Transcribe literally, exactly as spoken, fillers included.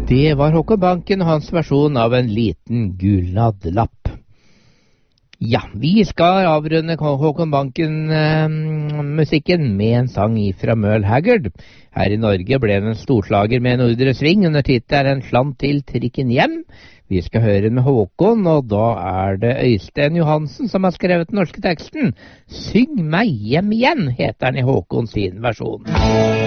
Det var Håkon Banken og hans versjon av En liten gulnadlapp. Ja, vi skal avrunde Håkon Banken-musikken med en sang fra Merle Haggard. Her i Norge ble den storslager med Nordre Sving under tittelen En slant til trikken hjem. Vi skal høre den med Håkon, og da er det Øystein Johansen som har skrevet den norske teksten. Syng meg hjem igjen, heter den i Håkon sin versjon.